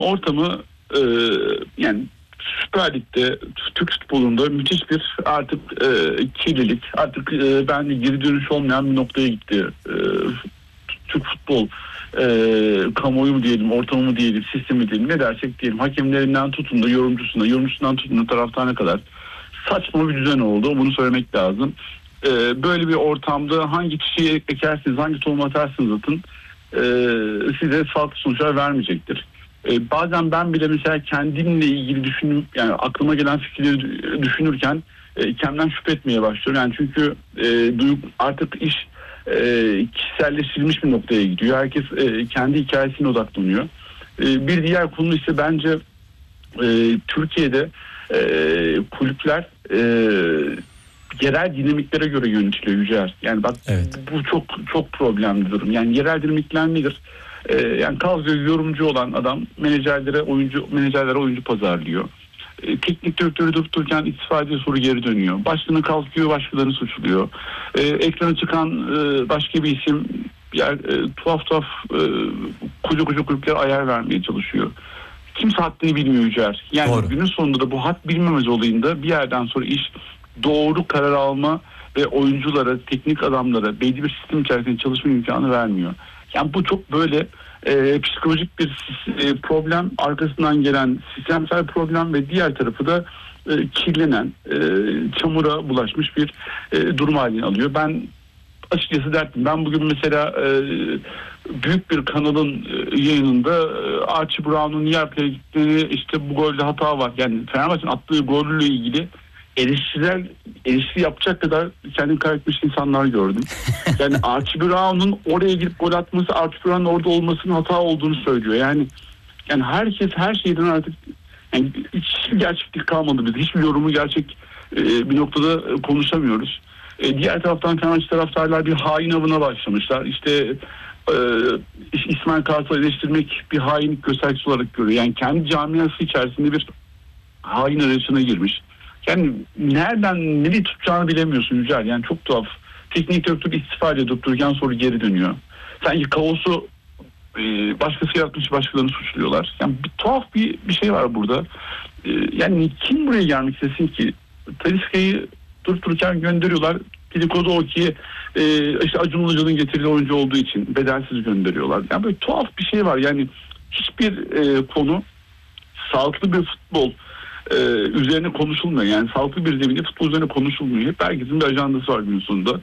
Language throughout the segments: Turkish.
ortamı yani Süper Lig'de, Türk futbolunda müthiş bir artık kirlilik, artık bence geri dönüş olmayan bir noktaya gitti. Türk futbol kamuoyu mu diyelim, ortamı mı diyelim, sistemi diyelim, ne dersek diyelim. Hakemlerinden tutun da yorumcusundan tutun da taraftarına kadar saçma bir düzen oldu. Bunu söylemek lazım. Böyle bir ortamda hangi kişiyi ekersiniz, hangi tohumu atarsınız atın size sağlıklı sonuçlar vermeyecektir. Bazen ben bile mesela kendimle ilgili yani aklıma gelen fikirleri düşünürken kendimden şüphe etmeye başlıyorum. Yani çünkü artık iş kişiselleştirilmiş bir noktaya gidiyor. Herkes kendi hikayesine odaklanıyor. Bir diğer konu ise bence Türkiye'de kulüpler yerel dinamiklere göre yönetiliyor Yücel. Yani bak evet. Bu çok problemli bir durum. Yani yerel dinamikler nedir? Yani kalkıyor yorumcu olan adam menajerlere oyuncu pazarlıyor. Teknik direktörü durup dururken istifa ediyor, sonra geri dönüyor. Başkanı kalkıyor, başkalarını suçluyor. Ekrana çıkan başka bir isim tuhaf koca kulüpler ayar vermeye çalışıyor. Kimse haddini bilmiyor Yücel. Yani doğru. Günün sonunda da bu had bilmemez olayında bir yerden sonra iş doğru karar alma ve oyunculara, teknik adamlara belli bir sistem içerisinde çalışma imkanı vermiyor. Yani bu çok böyle psikolojik bir problem, arkasından gelen sistemsel problem ve diğer tarafı da kirlenen, çamura bulaşmış bir durum haline alıyor. Ben açıkçası derdim. Ben bugün mesela büyük bir kanalın yayınında Archie Brown'un niye arkaya gittiğini, işte bu golde hata var. Yani Fenerbahçe'nin attığı golle ilgili eleştiri yapacak kadar kendini kaybetmiş insanlar gördüm. Yani Archie Brown'un oraya girip gol atması, Archie Brown'un orada olmasının hata olduğunu söylüyor. Yani herkes her şeyden artık yani hiçbir gerçeklik kalmadı bizde. Hiçbir yorumu gerçek bir noktada konuşamıyoruz. Diğer taraftan Fenerbahçe taraftarlar bir hain avına başlamışlar. İşte İsmail Kartal'ı eleştirmek bir hainlik göstergesi olarak görüyor. Yani kendi camiası içerisinde bir hain arayışına girmiş. Yani nereden nereye tutacağını bilemiyorsun Yücel. Yani çok tuhaf. Teknik direktör istifa ediyor dururken sonra geri dönüyor. Sanki kaosu başkası yaratmış, başkalarını suçluyorlar. Yani bir tuhaf bir şey var burada. Yani kim buraya gelmek istesin ki? Talisca'yı dururken gönderiyorlar. Dedikodu o ki işte Acun Ilıcalı'nın getirdiği oyuncu olduğu için bedelsiz gönderiyorlar. Yani böyle tuhaf bir şey var. Yani hiçbir konu sağlıklı bir futbol üzerine konuşulmuyor. Yani sağlıklı bir zeminde futbol üzerine konuşulmuyor. Hep herkesin bir ajandası var günün sonunda.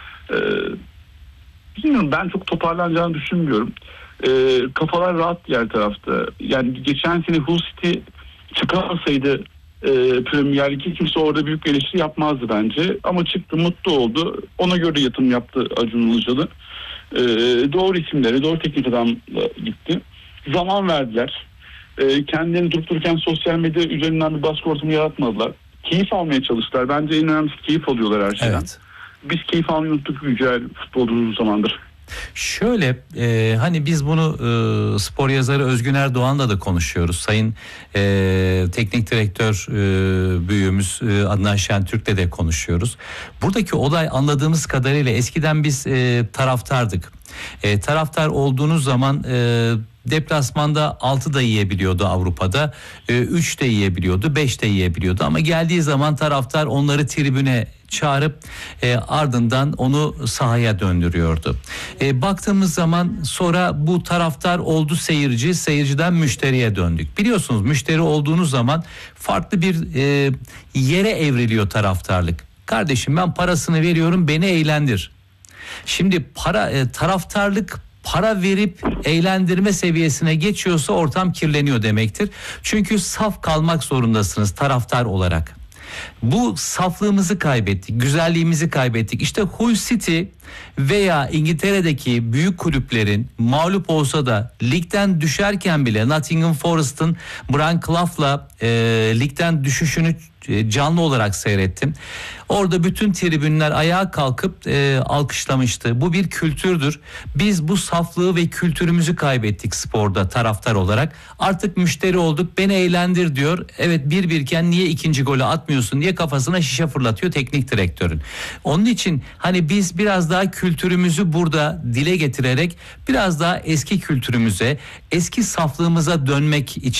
Bilmiyorum, ben çok toparlanacağını düşünmüyorum. Kafalar rahat diğer tarafta. Yani geçen sene Hull City çıkarsaydı Premier Lig'e kimse orada büyük bir eleştiri yapmazdı bence. Ama çıktı, mutlu oldu. Ona göre yatırım yaptı Acun Ilıcalı. Doğru isimlere, doğru teknik adamla gitti. Zaman verdiler. Kendilerini durup dururken sosyal medya üzerinden bir baskı ortamı yaratmadılar. Keyif almaya çalıştılar. Bence en önemlisi keyif alıyorlar her şeyden. Evet. Biz keyif almayı unuttuk Yücel futbolda uzun zamandır. Şöyle hani biz bunu spor yazarı Özgün Erdoğan'la da konuşuyoruz. Sayın teknik direktör büyüğümüz Adnan Şentürk'le de konuşuyoruz. Buradaki olay anladığımız kadarıyla eskiden biz taraftardık. Taraftar olduğunuz zaman deplasmanda 6 da yiyebiliyordu Avrupa'da, 3 de yiyebiliyordu, 5 de yiyebiliyordu. Ama geldiği zaman taraftar onları tribüne çağırıp ardından onu sahaya döndürüyordu. Baktığımız zaman sonra bu taraftar oldu seyirci, seyirciden müşteriye döndük. Biliyorsunuz müşteri olduğunuz zaman farklı bir yere evriliyor taraftarlık. Kardeşim ben parasını veriyorum, beni eğlendir. Şimdi taraftarlık para verip eğlendirme seviyesine geçiyorsa ortam kirleniyor demektir. Çünkü saf kalmak zorundasınız taraftar olarak. Bu saflığımızı kaybettik, güzelliğimizi kaybettik. İşte Hull City veya İngiltere'deki büyük kulüplerin mağlup olsa da ligden düşerken bile Nottingham Forest'ın Brian Clough'la ligden düşüşünü canlı olarak seyrettim. Orada bütün tribünler ayağa kalkıp alkışlamıştı. Bu bir kültürdür. Biz bu saflığı ve kültürümüzü kaybettik sporda taraftar olarak. Artık müşteri olduk, beni eğlendir diyor. Evet 1-1 iken niye ikinci golü atmıyorsun diye kafasına şişe fırlatıyor teknik direktörün. Onun için hani biz biraz daha daha kültürümüzü burada dile getirerek biraz daha eski kültürümüze, eski saflığımıza dönmek için